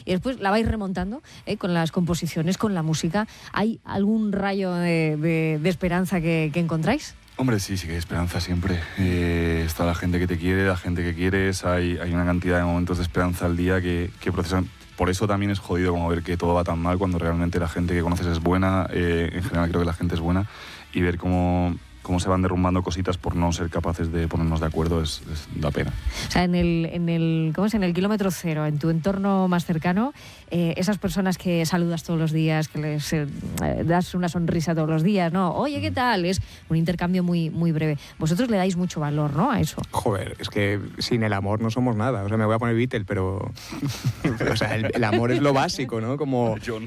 y después la vais remontando con las composiciones, con la música. ¿Hay algún rayo de esperanza que encontráis? Hombre, sí que hay esperanza siempre. Está la gente que te quiere, la gente que quieres, hay una cantidad de momentos de esperanza al día que procesan. Por eso también es jodido como ver que todo va tan mal cuando realmente la gente que conoces es buena, en general creo que la gente es buena, y ver cómo se van derrumbando cositas por no ser capaces de ponernos de acuerdo da pena. O sea, en el kilómetro cero, en tu entorno más cercano, esas personas que saludas todos los días, que les das una sonrisa todos los días, ¿no? Oye, ¿qué tal? Es un intercambio muy, muy breve. Vosotros le dais mucho valor, ¿no?, a eso. Joder, es que sin el amor no somos nada. O sea, me voy a poner Beatle, pero o sea, el amor es lo básico, ¿no? Como John.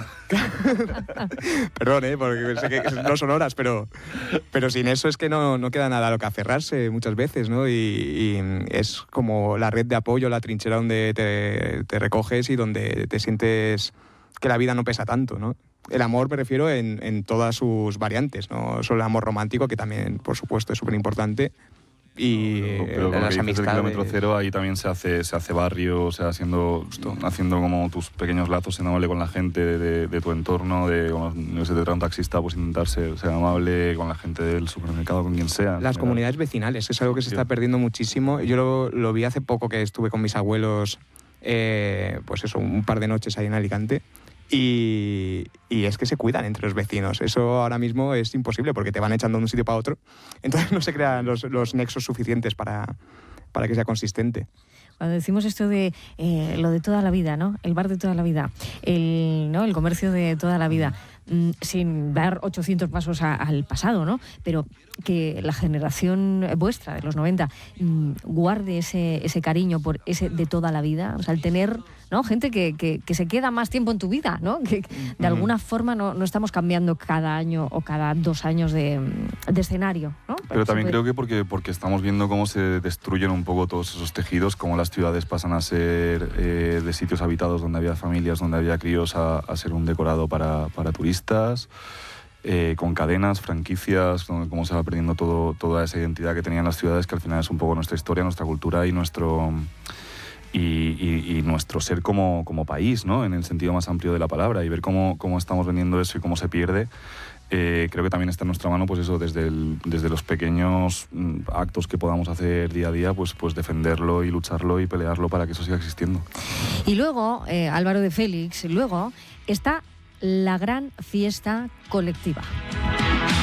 Perdón, porque sé que no son horas, pero sin eso es que no queda nada a lo que aferrarse muchas veces, ¿no? Y es como la red de apoyo, la trinchera donde te recoges y donde te sientes que la vida no pesa tanto, ¿no? El amor me refiero en todas sus variantes, no solo el amor romántico, que también, por supuesto, es súper importante. Y pero con las el amistades. kilómetro cero ahí también se hace barrio, o sea, haciendo como tus pequeños lazos, siendo amable con la gente de tu entorno, no sé, te trae un taxista, pues intentar ser amable con la gente del supermercado, con quien sea. Las comunidades vecinales, es algo que se está perdiendo muchísimo. Yo lo vi hace poco, que estuve con mis abuelos, pues eso, un par de noches ahí en Alicante. Y es que se cuidan entre los vecinos. Eso ahora mismo es imposible porque te van echando de un sitio para otro. Entonces no se crean los nexos suficientes para que sea consistente. Cuando decimos esto de lo de toda la vida, ¿no? El bar de toda la vida, el comercio de toda la vida, sin dar 800 pasos al pasado, ¿no? Pero que la generación vuestra, de los 90, guarde ese cariño por ese de toda la vida, o sea, el tener, ¿no?, gente que se queda más tiempo en tu vida, ¿no? Que de alguna forma no estamos cambiando cada año o cada 2 años de escenario, ¿no? Pero también creo que porque estamos viendo cómo se destruyen un poco todos esos tejidos, cómo las ciudades pasan a ser de sitios habitados donde había familias, donde había críos, a ser un decorado para turistas, con cadenas, franquicias, cómo se va perdiendo toda esa identidad que tenían las ciudades, que al final es un poco nuestra historia, nuestra cultura y nuestro ser como país, ¿no?, en el sentido más amplio de la palabra, y ver cómo estamos vendiendo eso y cómo se pierde. Creo que también está en nuestra mano, pues eso, desde los pequeños actos que podamos hacer día a día, pues defenderlo y lucharlo y pelearlo para que eso siga existiendo. Y luego, Álvaro de Félix, está la gran fiesta colectiva.